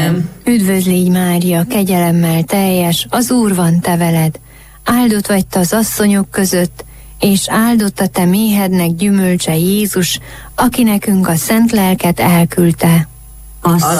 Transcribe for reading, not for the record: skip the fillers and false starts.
Üdvözlégy Mária, kegyelemmel teljes, az Úr van te veled. Áldott vagy te az asszonyok között, és áldott a te méhednek gyümölcse Jézus, aki nekünk a szent lelket elküldte. A